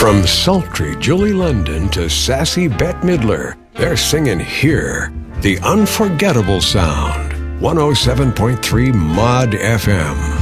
From sultry Julie London to sassy Bette Midler, they're singing here, the unforgettable sound. 107.3 Mod FM.